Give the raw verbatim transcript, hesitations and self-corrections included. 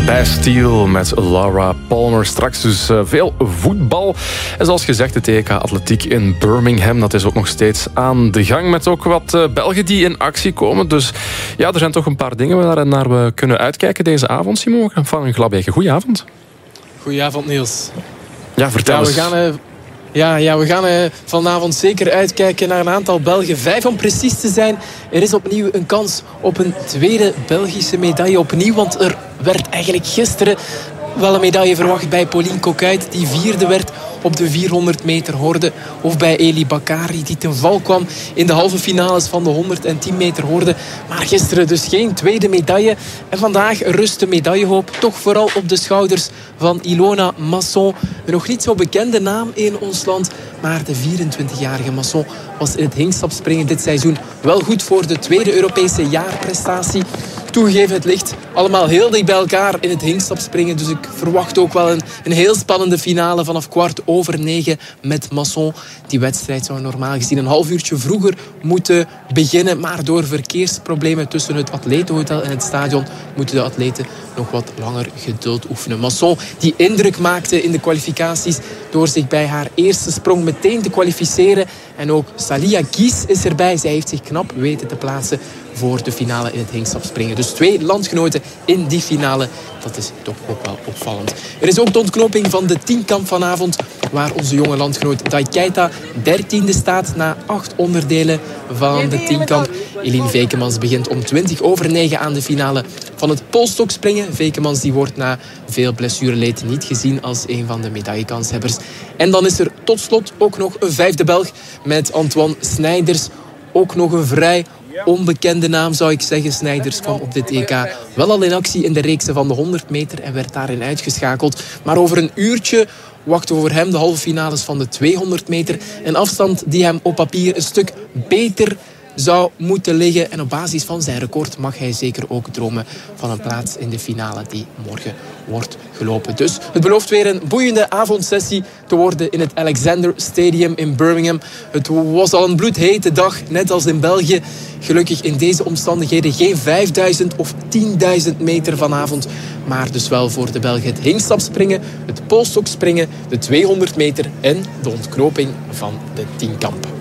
Bastille met Laura Palmer. Straks dus uh, veel voetbal. En zoals gezegd, de T K Atletiek in Birmingham. Dat is ook nog steeds aan de gang. Met ook wat uh, Belgen die in actie komen. Dus ja, er zijn toch een paar dingen waar naar we kunnen uitkijken deze avond, Simon. Van Glabeke, goedenavond. Goedenavond, Niels. Ja, vertel ja, eens. We gaan... Uh... Ja, ja, we gaan uh, vanavond zeker uitkijken naar een aantal Belgen. Vijf om precies te zijn. Er is opnieuw een kans op een tweede Belgische medaille. Opnieuw, want er werd eigenlijk gisteren wel een medaille verwacht bij Pauline Coquuyt, die vierde werd op de vierhonderd meter horde. Of bij Elie Bakari, die ten val kwam in de halve finales van de honderdtien meter horde. Maar gisteren dus geen tweede medaille. En vandaag rust de medaillehoop toch vooral op de schouders van Ilona Masson. Een nog niet zo bekende naam in ons land. Maar de vierentwintigjarige Masson was in het hingstapspringen dit seizoen wel goed voor de tweede Europese jaarprestatie. Toegegeven, het ligt allemaal heel dicht bij elkaar in het hingstapspringen. Dus ik verwacht ook wel een, een heel spannende finale vanaf kwart over negen met Masson. Die wedstrijd zou normaal gezien een half uurtje vroeger moeten beginnen. Maar door verkeersproblemen tussen het atletenhotel en het stadion moeten de atleten nog wat langer geduld oefenen. Masson die indruk maakte in de kwalificaties door zich bij haar eerste sprong meteen te kwalificeren. En ook Salia Gies is erbij. Zij heeft zich knap weten te plaatsen voor de finale in het hingstapspringen. Dus twee landgenoten in die finale. Dat is toch ook wel opvallend. Er is ook de ontknoping van de tienkamp vanavond, waar onze jonge landgenoot Dai Keita dertiende staat na acht onderdelen van de tienkamp. Eline Vekemans begint om twintig over negen aan de finale van het polstokspringen. Vekemans die wordt na veel blessureleed niet gezien als een van de medaillekanshebbers. En dan is er tot slot ook nog een vijfde Belg met Antoine Snijders. Ook nog een vrij onbekende naam, zou ik zeggen. Snijders kwam op dit E K wel al in actie in de reeksen van de honderd meter en werd daarin uitgeschakeld. Maar over een uurtje wachten we voor hem de halve finales van de tweehonderd meter. Een afstand die hem op papier een stuk beter zou moeten liggen. En op basis van zijn record mag hij zeker ook dromen van een plaats in de finale die morgen wordt gelopen. Dus het belooft weer een boeiende avondsessie te worden in het Alexander Stadium in Birmingham. Het was al een bloedhete dag, net als in België. Gelukkig in deze omstandigheden geen vijfduizend of tienduizend meter vanavond. Maar dus wel voor de Belgen het hingstapspringen, het polstokspringen, de tweehonderd meter en de ontknoping van de tienkamp.